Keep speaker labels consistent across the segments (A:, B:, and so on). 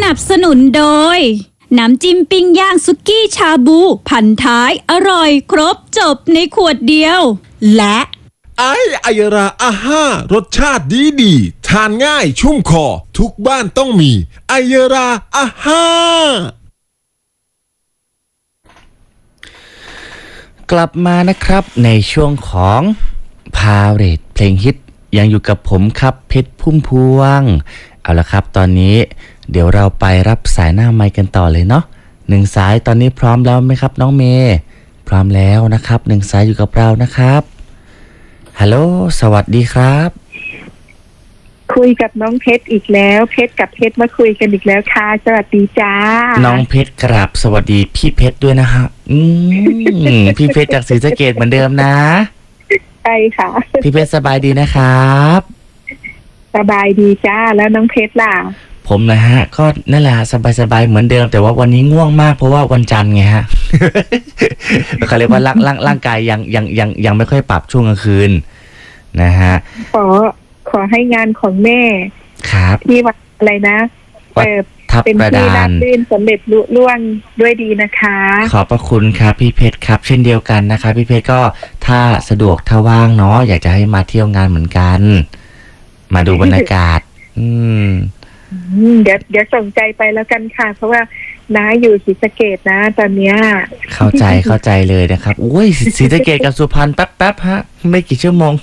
A: นับสนุนโดยน้ำจิ้มปิ้งย่างสุกี้ชาบูพันท้ายอร่อยครบจบในขวดเดียวและ
B: ไอยราอาห้ารสชาติดีทานง่ายชุ่มคอทุกบ้านต้องมีไอยราอาห้าก
C: ลับมานะครับในช่วงของพาเรทเพลงฮิตยังอยู่กับผมครับเพชรพุ่มพวงเอาละครับตอนนี้เดี๋ยวเราไปรับสายหน้าไมค์กันต่อเลยเนาะ1สายตอนนี้พร้อมแล้วไหมครับน้องเมย์พร้อมแล้วนะครับ1สายอยู่กับเรานะครับฮัลโหลสวัสดีครับ
D: คุยกับน้องเพชรอีกแล้วเพชรกับเพชรมาคุยกันอีกแล้วค่ะสวัสดีจ้า
C: น้องเพชรกราบสวัสดีพี่เพชรด้วยนะฮะพี่เพชรจากศรีสะเกษเหมือนเดิมนะ
D: ใช่ค่ะ
C: พี่เพชรสบายดีนะครับ
D: สบายดีจ้าแล้วน้องเพชรล่ะ
C: ผมนะฮะก็นั่นแหละสบายเหมือนเดิมแต่ว่าวันนี้ง่วงมากเพราะว่าวันจันทร์ไงฮะเขาเรียกว่าร่างกายยังไม่ค่อยปรับช่วงกลางคืนนะฮะ
D: ขอให้งานของแม่
C: ครับ
D: ที่วัดอะไรนะ
C: ทับประดาน
D: ลื่นสำเร็จลุล่วงด้วยดีนะคะ
C: ขอบพระคุณครับพี่เพชรครับเช่นเดียวกันนะคะพี่เพชรก็ถ้าสะดวกถ้าว่างเนาะอยากจะให้มาเที่ยวงานเหมือนกันมาดูบรรยากาศ
D: เดี๋ยวส่งใจไปแล้วกันค่ะเพราะว่าน้าอยู่ศรีสะเกษนะตอนเนี้ย
C: เข้าใจเลยนะครับอุ้ยศรีสะเกษกับสุพรรณแป๊บฮะไม่กี่ชั่วโมง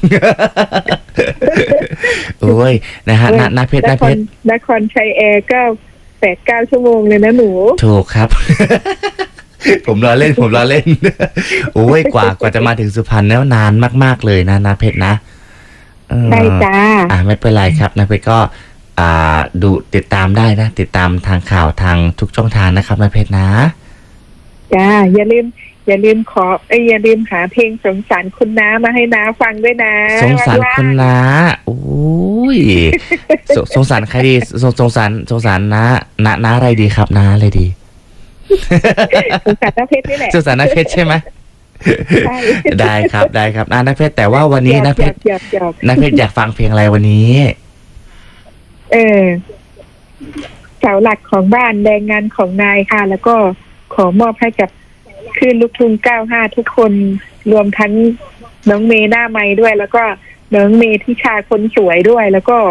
C: โอ้ยนะฮะนาเพชร
D: นครชัยแอร์ก็8-9 ชั่วโมงเลยนะหนู
C: ถูกครับผมรอเล่นโอ้ยกว่าจะมาถึงสุพรรณแล้วนานมากๆเลยนะนาเพชรนะ
D: ใช่จ้า
C: ไม่เป็นไรครับนาเพชรก็ดูติดตามได้นะติดตามทางข่าวทางทุกช่องทางนะครับนาเพชรนะ
D: จ้าอย่าลืมอย่าลืมหาเพลงสงสารคุณน้ามาให้น้าฟังด้วยนะ
C: สงสารคุณน้าโอ้ยสงสารใครดีสงสารน้าอะไรดีครับน้าอะไรดี
D: สงสารน้าเพชรนี่แหละ
C: สงสารน้าเพชรใช่ไหมได้ครับน้าเพชรแต่ว่าวันนี้น้าเพชรอยากฟังเพลงอะไรวันนี้
D: เสาหลักของบ้านแรงงานของนายค่ะแล้วก็ขอมอบให้กับคลื่นลูกทุ่ง95ทุกคนรวมทั้งน้องเมย์หน้าไม้ด้วยแล้วก็น้องเมย์ทิชาคนสวยด้วยแล้วก็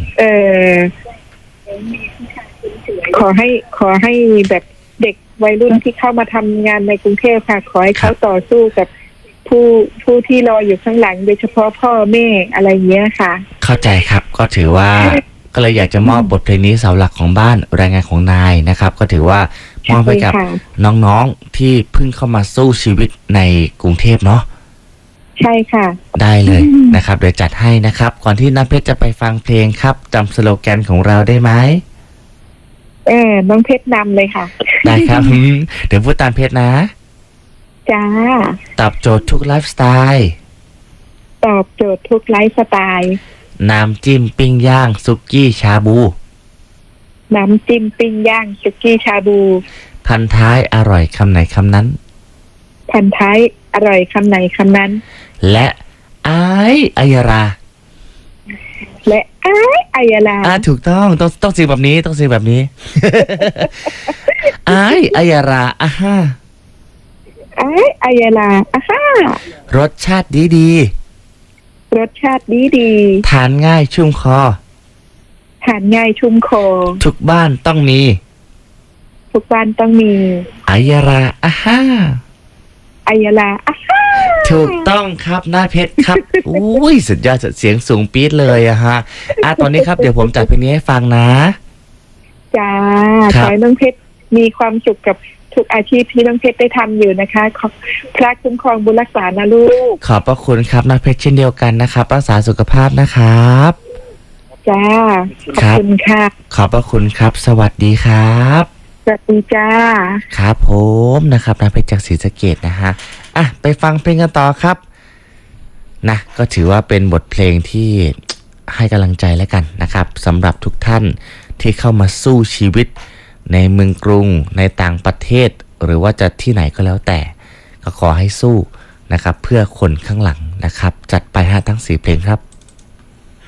D: ขอให้แบบเด็กวัยรุ่นที่เข้ามาทำงานในกรุงเทพค่ะขอให้เขาต่อสู้กับผู้ที่รออยู่ข้างหลังโดยเฉพาะพ่อแม่อะไรเงี้ยค่ะ
C: เข้าใจครับก็ถือว่าก็เลยอยากจะมอบบทเพลงนี้เสาหลักของบ้านแรงงานของนายนะครับก็ถือว่ามอบให้กับน้องๆที่เพิ่งเข้ามาสู้ชีวิตในกรุงเทพเนาะ
D: ใช่ค่ะ
C: ได้เลยนะครับเดี๋ยวจัดให้นะครับก่อนที่น้ำเพชรจะไปฟังเพลงครับจำสโลแกนของเราได้ไหม
D: น้องเพชรนำเลยค่ะ
C: ได้ครับเดี๋ยวพูดตามเพชรนะ
D: จ้า
C: ตอบโจทย์ทุกไลฟ์สไตล์
D: ตอบโจทย์ทุกไลฟ์สไตล์
C: น้ำจิ้มปิ้งย่างสุกี้ชาบู
D: น้ำจิ้มปิ้งย่างสุกี้ชาบู
C: พันท้ายอร่อยคำไหนคำนั้น
D: พันท้ายอร่อยคำไหนคำนั้น
C: และไอายรา
D: และไอยรา
C: ถูกต้องสื่อแบบนี้ต้องสื่อแบบนี้ไอยราฮ่า
D: ไอยราฮ่าร
C: สชาติดี
D: รสชาติดี
C: ทานง่ายชุ่มคอทุกบ้านต้องมีไอยราฮ่า
D: ไอยราฮ่า
C: ถูกต้องครับหน้าเพชรครับอุ้ยสุดยอดเสียงสูงปี๊ดเลยอะฮะตอนนี้ครับเดี๋ยวผมจัดเพลงนี้ให้ฟังนะ
D: จ้าขอให้น้องเพชรมีความสุขกับทุกอาชีพที่น้องเพชรได้ทำอยู่นะคะพระคุ้มครองบุญรักษานะลูก
C: ขอบพระคุณครับน้าเพชรเช่นเดียวกันนะครับรักษาสุขภาพนะครับ
D: จ้าขอบคุณค่ะ
C: ขอบพระคุณครับสวัสดีครับ
D: สวัสดีจ้า
C: ครับผมนะครับน้าเพชรจากศรีสะเกษนะฮะไปฟังเพลงกันต่อครับนะก็ถือว่าเป็นบทเพลงที่ให้กำลังใจแล้วกันนะครับสำหรับทุกท่านที่เข้ามาสู้ชีวิตในเมืองกรุงในต่างประเทศหรือว่าจะที่ไหนก็แล้วแต่ก็ขอให้สู้นะครับเพื่อคนข้างหลังนะครับจัดไปทั้ง4เพลงครับ